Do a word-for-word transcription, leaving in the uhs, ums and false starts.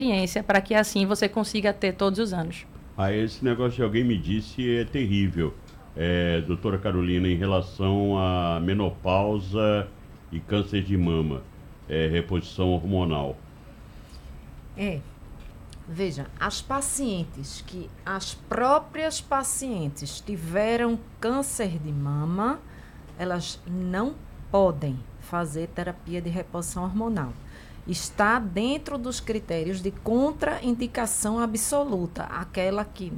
experiência para que assim você consiga ter todos os anos. Ah, esse negócio de alguém me disse é terrível, é, doutora Carolina, em relação à menopausa e câncer de mama, é, reposição hormonal. É. Veja, as pacientes que as próprias pacientes tiveram câncer de mama, elas não podem fazer terapia de reposição hormonal. Está dentro dos critérios de contraindicação absoluta, aquela que